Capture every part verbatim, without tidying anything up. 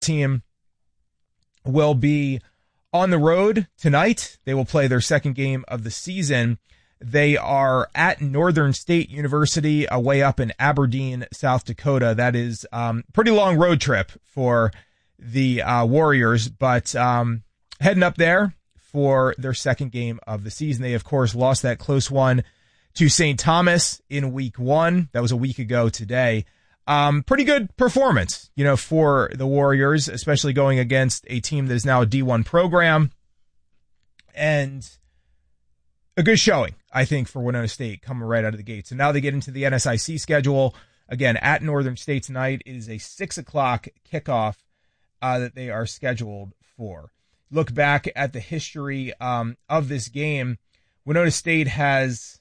team will be on the road tonight. They will play their second game of the season. They are at Northern State University, away up in Aberdeen, South Dakota. That is um pretty long road trip for the uh, Warriors, but um heading up there for their second game of the season. They, of course, lost that close one to Saint Thomas in week one. That was a week ago today. Um, pretty good performance, you know, for the Warriors, especially going against a team that is now a D one program, and a good showing, I think, for Winona State coming right out of the gate. So now they get into the N S I C schedule again at Northern State tonight. It is a six o'clock kickoff uh, that they are scheduled for. Look back at the history um, of this game. Winona State has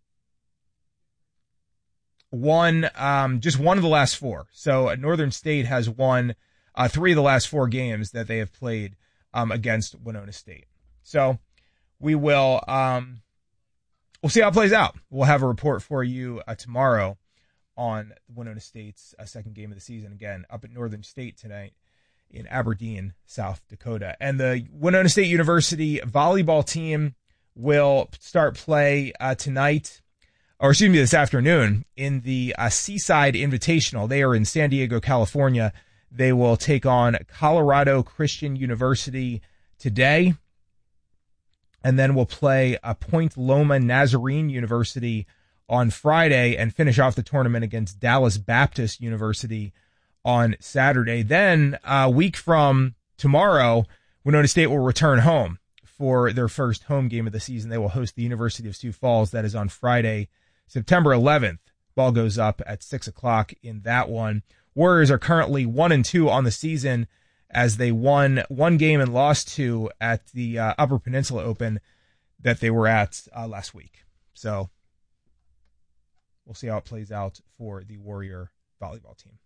won um, just one of the last four. So uh, Northern State has won uh, three of the last four games that they have played um, against Winona State. So we will um, we'll see how it plays out. We'll have a report for you uh, tomorrow on Winona State's uh, second game of the season, again up at Northern State tonight in Aberdeen, South Dakota. And the Winona State University volleyball team will start play uh, tonight, or excuse me, this afternoon in the uh, Seaside Invitational. They are in San Diego, California. They will take on Colorado Christian University today, and then we'll play uh, Point Loma Nazarene University on Friday and finish off the tournament against Dallas Baptist University on Saturday. Then a week from tomorrow, Winona State will return home for their first home game of the season. They will host the University of Sioux Falls. That is on Friday, September eleventh. Ball goes up at six o'clock in that one. Warriors are currently one and two on the season as they won one game and lost two at the uh, Upper Peninsula Open that they were at uh, last week. So we'll see how it plays out for the Warrior volleyball team.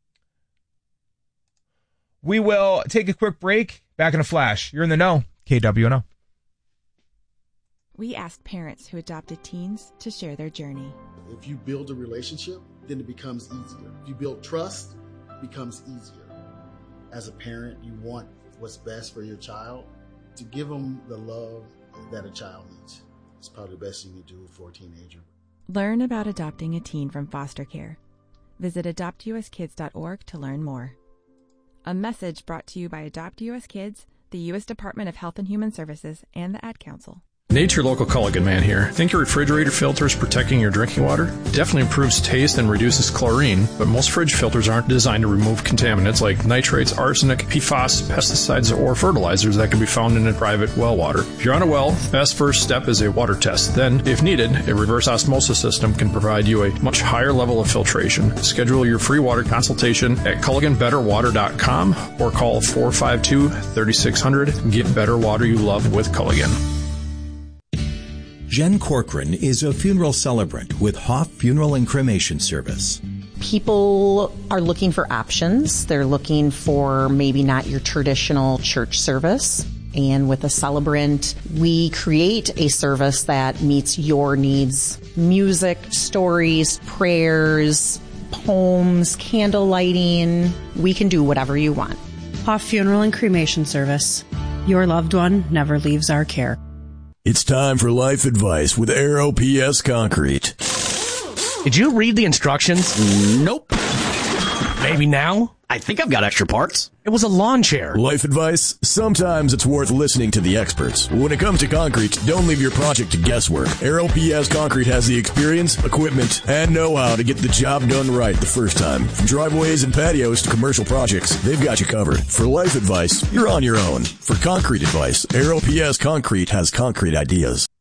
We will take a quick break. Back in a flash. You're in the know. K W N O. We asked parents who adopted teens to share their journey. If you build a relationship, then it becomes easier. If you build trust, it becomes easier. As a parent, you want what's best for your child. To give them the love that a child needs. It's probably the best thing you do for a teenager. Learn about adopting a teen from foster care. Visit adopt u s kids dot org to learn more. A message brought to you by Adopt U S Kids, the U S Department of Health and Human Services, and the Ad Council. Nature Local Culligan Man here. Think your refrigerator filter is protecting your drinking water? Definitely improves taste and reduces chlorine, but most fridge filters aren't designed to remove contaminants like nitrates, arsenic, P F A S, pesticides, or fertilizers that can be found in a private well water. If you're on a well, best first step is a water test. Then, if needed, a reverse osmosis system can provide you a much higher level of filtration. Schedule your free water consultation at Culligan Better Water dot com or call four five two, three six zero zero. Get better water you love with Culligan. Jen Corcoran is a funeral celebrant with Hoff Funeral and Cremation Service. People are looking for options. They're looking for maybe not your traditional church service. And with a celebrant, we create a service that meets your needs. Music, stories, prayers, poems, candle lighting. We can do whatever you want. Hoff Funeral and Cremation Service. Your loved one never leaves our care. It's time for life advice with Aero P S Concrete. Did you read the instructions? Nope. Maybe now? I think I've got extra parts. It was a lawn chair. Life advice? Sometimes it's worth listening to the experts. When it comes to concrete, don't leave your project to guesswork. Aero P S Concrete has the experience, equipment, and know-how to get the job done right the first time. From driveways and patios to commercial projects, they've got you covered. For life advice, you're on your own. For concrete advice, Aero P S Concrete has concrete ideas.